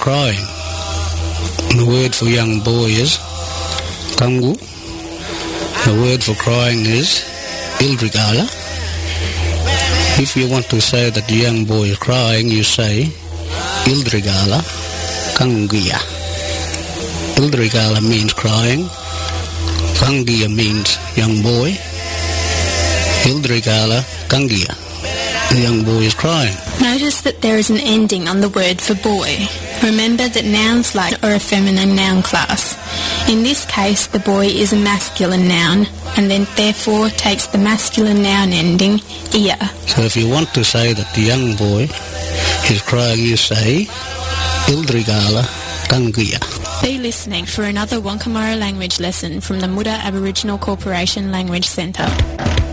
crying. The word for young boy is kangu. The word for crying is ildrigala. If you want to say that the young boy is crying, you say ildrigala kangia. Ildrigala means crying. Kangia means young boy. Ildrigala kangia. The young boy is crying. Notice that there is an ending on the word for boy. Remember that nouns like are a feminine noun class. In this case, the boy is a masculine noun, and then therefore takes the masculine noun ending ia. So if you want to say that the young boy is crying, you say ildrigala kangia. Be listening for another Wankamara language lesson from the Muda Aboriginal Corporation Language Centre.